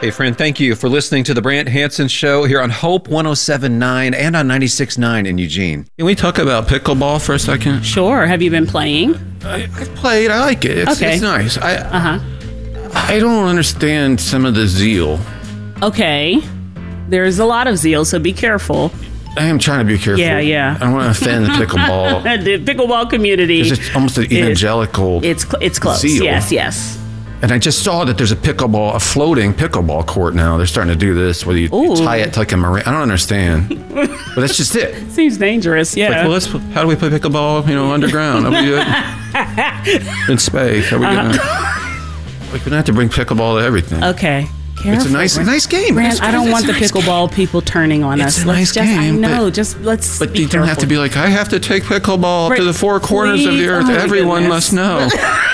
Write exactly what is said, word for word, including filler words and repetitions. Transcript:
Hey, friend, thank you for listening to the Brant Hansen Show here on Hope one oh seven point nine and on ninety-six point nine in Eugene. Can we talk about pickleball for a second? Sure. Have you been playing? I, I've played. I like it. It's, Okay. it's nice. I, Uh-huh. I don't understand some of the zeal. Okay. There's a lot of zeal, so be careful. I am trying to be careful. Yeah, yeah. I don't want to offend the pickleball. The pickleball community. It's just almost an evangelical It's cl- it's close. zeal. Yes, yes. And I just saw that there's a pickleball, a floating pickleball court now. They're starting to do this where you Ooh. tie it to like a marine. I don't understand. But that's just it. Seems dangerous. Yeah. Like, well, let's, how do we play pickleball, you know, underground? Are we good? In space. Are we Uh-huh. gonna, we're going to have to bring pickleball to everything. Okay. Careful. It's a nice, nice game. Grant, It's- I don't it's want a the nice pickleball people turning on It's us. a Let's nice just, game, I know. but- just let's. But be you don't have to careful. be like, I have to take pickleball Right. to the four corners of Please. the earth. Oh, my Everyone goodness. must know.